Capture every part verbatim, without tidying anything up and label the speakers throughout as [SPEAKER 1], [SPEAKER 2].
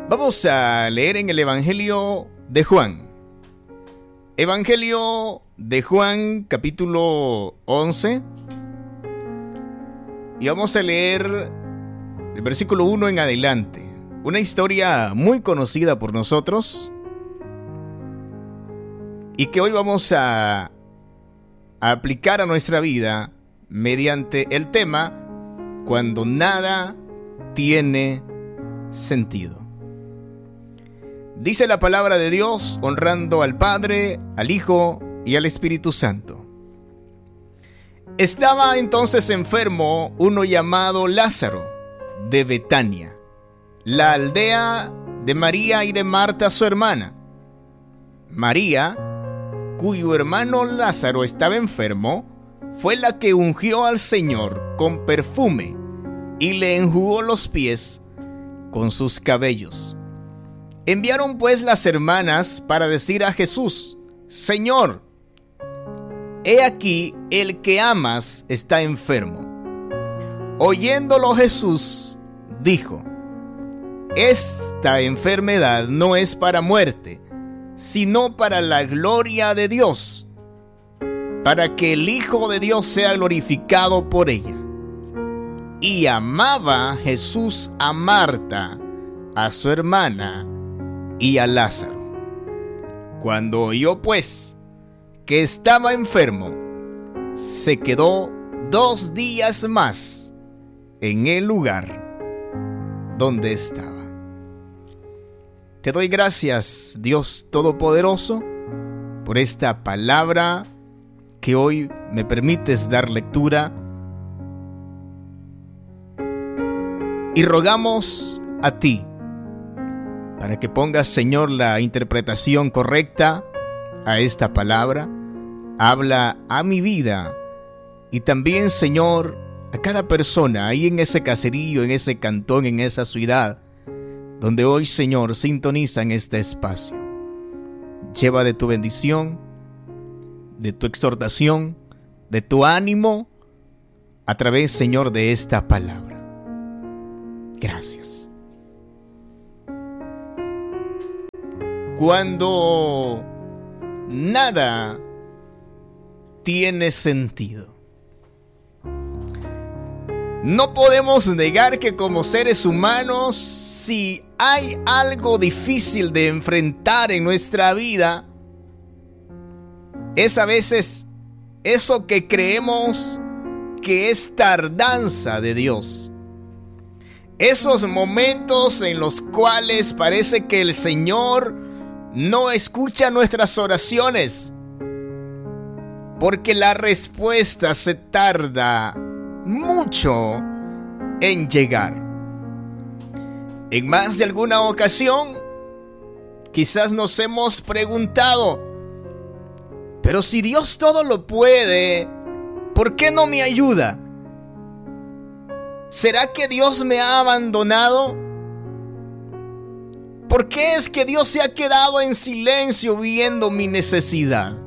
[SPEAKER 1] Vamos a leer en el Evangelio de Juan. Evangelio de Juan, capítulo once. Y vamos a leer el versículo uno en adelante. Una historia muy conocida por nosotros y que hoy vamos a, a aplicar a nuestra vida mediante el tema cuando nada tiene sentido. Dice la palabra de Dios, honrando al Padre, al Hijo y al Espíritu Santo. Estaba entonces enfermo uno llamado Lázaro, de Betania, la aldea de María y de Marta su hermana. María, cuyo hermano Lázaro estaba enfermo, fue la que ungió al Señor con perfume y le enjugó los pies con sus cabellos. Enviaron pues las hermanas para decir a Jesús: Señor, he aquí el que amas está enfermo. Oyéndolo Jesús dijo: Esta enfermedad no es para muerte, sino para la gloria de Dios, para que el Hijo de Dios sea glorificado por ella. Y amaba Jesús a Marta, a su hermana y a Lázaro. Cuando oyó pues que estaba enfermo, se quedó dos días más en el lugar donde estaba. Te doy gracias, Dios Todopoderoso, por esta palabra que hoy me permites dar lectura, y rogamos a ti para que pongas, Señor, la interpretación correcta a esta palabra. Habla a mi vida y también, Señor, a cada persona ahí en ese caserío, en ese cantón, en esa ciudad donde hoy, Señor, sintonizan este espacio. Lleva de tu bendición, de tu exhortación, de tu ánimo a través, Señor, de esta palabra. Gracias. Cuando nada tiene sentido. No podemos negar que como seres humanos, si hay algo difícil de enfrentar en nuestra vida, es a veces eso que creemos que es tardanza de Dios. Esos momentos en los cuales parece que el Señor no escucha nuestras oraciones, porque la respuesta se tarda mucho en llegar. En más de alguna ocasión, quizás nos hemos preguntado: pero si Dios todo lo puede, ¿por qué no me ayuda? ¿Será que Dios me ha abandonado? ¿Por qué es que Dios se ha quedado en silencio viendo mi necesidad?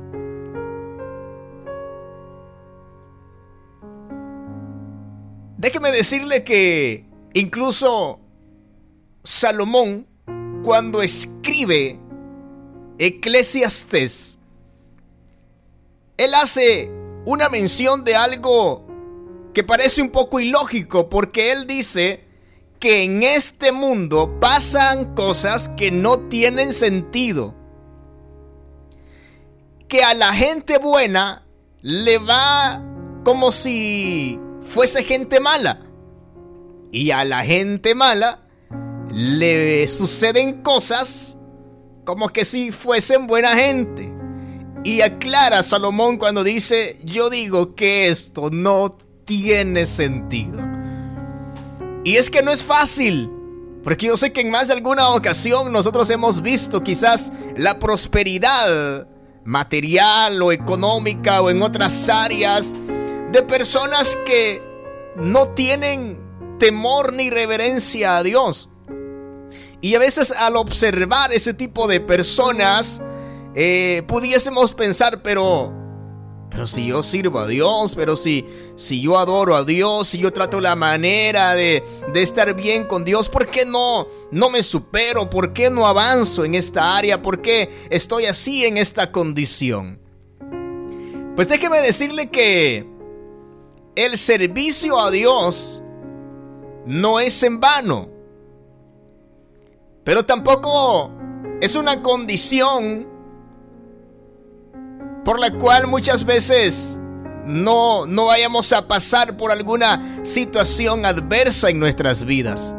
[SPEAKER 1] Déjeme decirle que incluso Salomón, cuando escribe Eclesiastés, él hace una mención de algo que parece un poco ilógico, porque él dice que en este mundo pasan cosas que no tienen sentido, que a la gente buena le va como si fuese gente mala, y a la gente mala le suceden cosas como que si fuesen buena gente. Y aclara Salomón cuando dice: yo digo que esto no tiene sentido. Y es que no es fácil, porque yo sé que en más de alguna ocasión nosotros hemos visto quizás la prosperidad material o económica o en otras áreas de personas que no tienen temor ni reverencia a Dios. Y a veces al observar ese tipo de personas, eh, pudiésemos pensar: pero pero si yo sirvo a Dios, pero si, si yo adoro a Dios, si yo trato la manera de, de estar bien con Dios, ¿por qué no, no me supero? ¿Por qué no avanzo en esta área? ¿Por qué estoy así en esta condición? Pues déjeme decirle que el servicio a Dios no es en vano, pero tampoco es una condición por la cual muchas veces no, no vayamos a pasar por alguna situación adversa en nuestras vidas.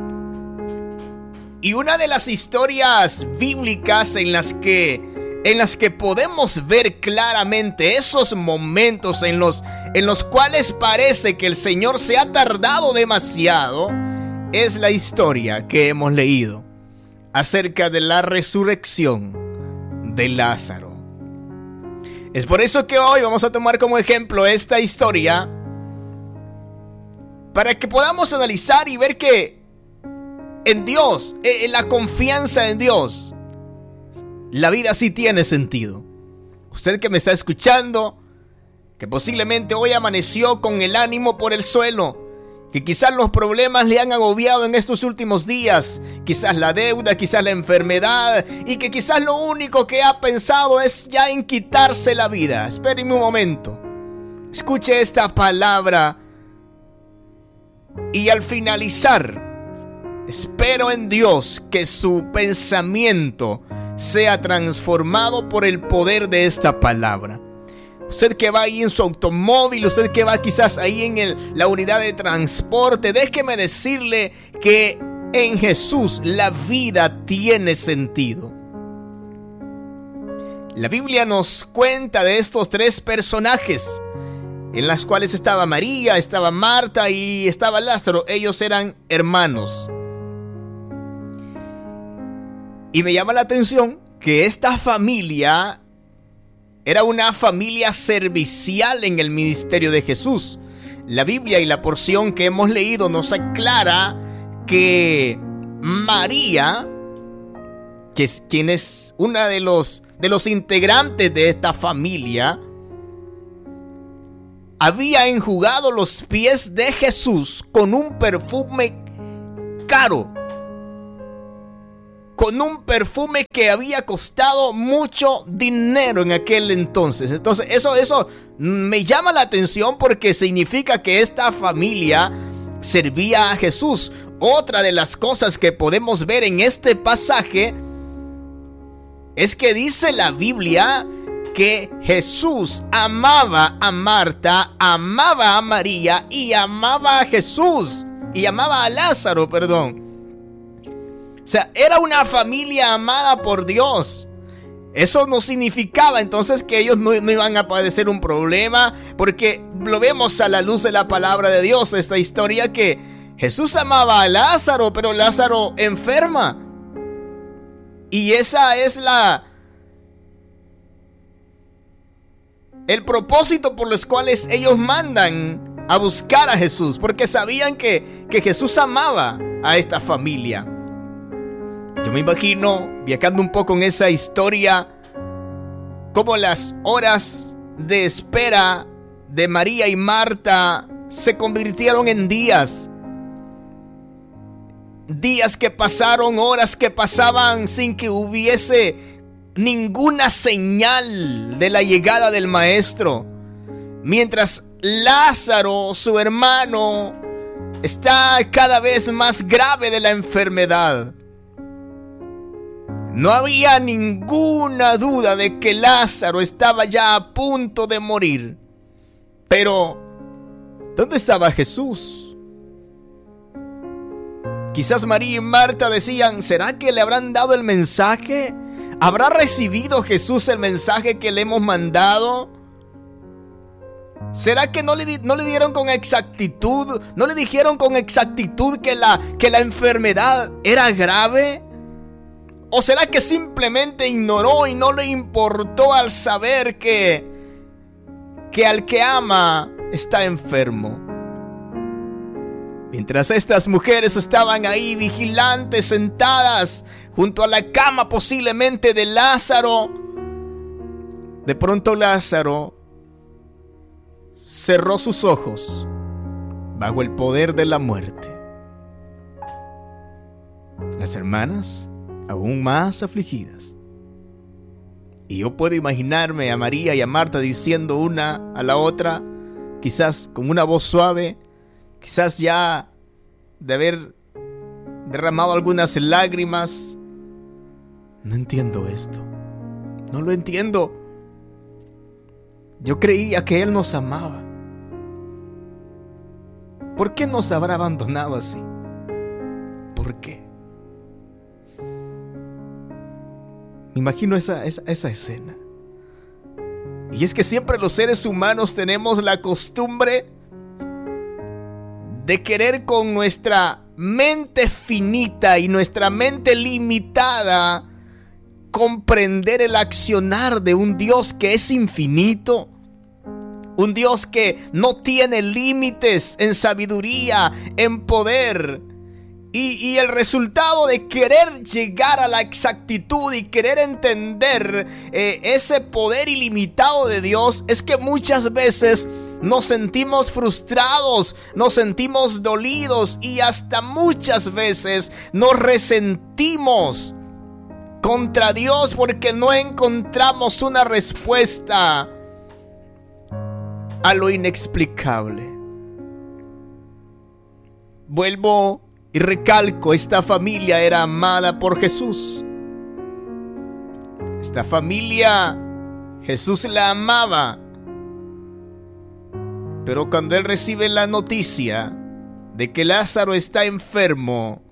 [SPEAKER 1] Y una de las historias bíblicas en las que, en las que podemos ver claramente esos momentos en los, en los cuales parece que el Señor se ha tardado demasiado, es la historia que hemos leído acerca de la resurrección de Lázaro. Es por eso que hoy vamos a tomar como ejemplo esta historia, para que podamos analizar y ver que en Dios, en la confianza en Dios, la vida sí tiene sentido. Usted que me está escuchando, que posiblemente hoy amaneció con el ánimo por el suelo, que quizás los problemas le han agobiado en estos últimos días, quizás la deuda, quizás la enfermedad, y que quizás lo único que ha pensado es ya en quitarse la vida. Espéreme un momento, escuche esta palabra y al finalizar, espero en Dios que su pensamiento sea transformado por el poder de esta palabra. Usted que va ahí en su automóvil, usted que va quizás ahí en el, la unidad de transporte, déjeme decirle que en Jesús la vida tiene sentido. La Biblia nos cuenta de estos tres personajes, en las cuales estaba María, estaba Marta y estaba Lázaro. Ellos eran hermanos. Y me llama la atención que esta familia era una familia servicial en el ministerio de Jesús. La Biblia y la porción que hemos leído nos aclara que María, que es, quien es una de los, de los integrantes de esta familia, había enjugado los pies de Jesús con un perfume caro, con un perfume que había costado mucho dinero en aquel entonces. Entonces eso, eso me llama la atención, porque significa que esta familia servía a Jesús. Otra de las cosas que podemos ver en este pasaje es que dice la Biblia que Jesús amaba a Marta, amaba a María y amaba a Jesús y amaba a Lázaro, perdón. O sea, era una familia amada por Dios. Eso no significaba entonces que ellos no, no iban a padecer un problema, porque lo vemos a la luz de la palabra de Dios, esta historia, que Jesús amaba a Lázaro, pero Lázaro enferma. Y esa es la el propósito por los cuales ellos mandan a buscar a Jesús, porque sabían que, que Jesús amaba a esta familia. Yo me imagino, viajando un poco en esa historia, cómo las horas de espera de María y Marta se convirtieron en días. Días que pasaron, horas que pasaban sin que hubiese ninguna señal de la llegada del Maestro. Mientras Lázaro, su hermano, está cada vez más grave de la enfermedad. No había ninguna duda de que Lázaro estaba ya a punto de morir. Pero, ¿dónde estaba Jesús? Quizás María y Marta decían, ¿será que le habrán dado el mensaje? ¿Habrá recibido Jesús el mensaje que le hemos mandado? ¿Será que no le, no le dieron con exactitud, no le dijeron con exactitud que la, que la enfermedad era grave? ¿O será que simplemente ignoró y no le importó al saber que, que al que ama está enfermo? Mientras estas mujeres estaban ahí vigilantes, sentadas junto a la cama posiblemente de Lázaro, de pronto Lázaro cerró sus ojos bajo el poder de la muerte. Las hermanas aún más afligidas. Y yo puedo imaginarme a María y a Marta diciendo una a la otra, quizás con una voz suave, quizás ya de haber derramado algunas lágrimas: no entiendo esto, no lo entiendo. Yo creía que Él nos amaba. ¿Por qué nos habrá abandonado así? ¿Por qué? Me imagino esa, esa, esa escena. Y es que siempre los seres humanos tenemos la costumbre de querer con nuestra mente finita y nuestra mente limitada comprender el accionar de un Dios que es infinito. Un Dios que no tiene límites en sabiduría, en poder. Y, y el resultado de querer llegar a la exactitud y querer entender eh, ese poder ilimitado de Dios es que muchas veces nos sentimos frustrados, nos sentimos dolidos y hasta muchas veces nos resentimos contra Dios porque no encontramos una respuesta a lo inexplicable. Vuelvo y recalco, esta familia era amada por Jesús. Esta familia, Jesús la amaba. Pero cuando Él recibe la noticia de que Lázaro está enfermo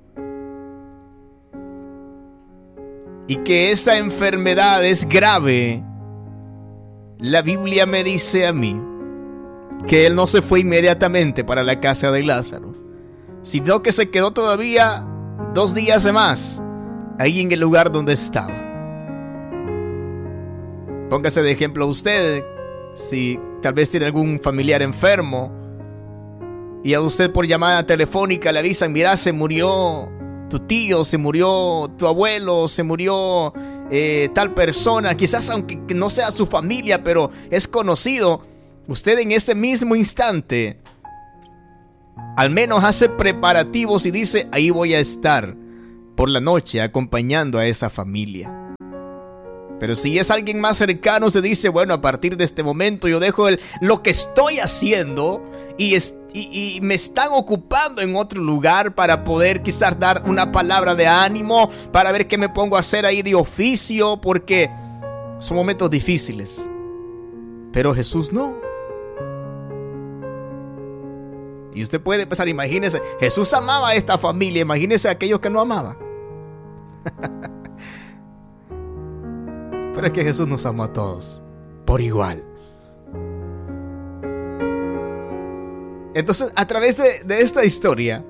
[SPEAKER 1] y que esa enfermedad es grave, la Biblia me dice a mí que Él no se fue inmediatamente para la casa de Lázaro, sino que se quedó todavía dos días más ahí en el lugar donde estaba. Póngase de ejemplo usted, si tal vez tiene algún familiar enfermo y a usted por llamada telefónica le avisan: mira, se murió tu tío, se murió tu abuelo, se murió eh, tal persona, quizás aunque no sea su familia, pero es conocido. Usted en ese mismo instante al menos hace preparativos y dice: ahí voy a estar por la noche acompañando a esa familia. Pero si es alguien más cercano, se dice: bueno, a partir de este momento yo dejo el, lo que estoy haciendo y, es, y, y me están ocupando en otro lugar para poder quizás dar una palabra de ánimo, para ver qué me pongo a hacer ahí de oficio, porque son momentos difíciles. Pero Jesús no. Y usted puede pensar, imagínese, Jesús amaba a esta familia, imagínese a aquellos que no amaba. Pero es que Jesús nos amó a todos por igual. Entonces, a través de, de esta historia,